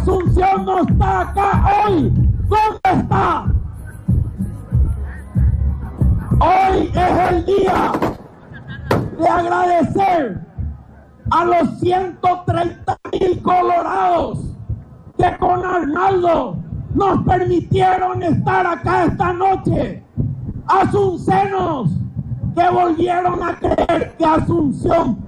Asunción no está acá hoy. ¿Dónde está? Hoy es el día de agradecer a los 130,000 colorados que con Arnaldo nos permitieron estar acá esta noche. Asuncenos que volvieron a creer que Asunción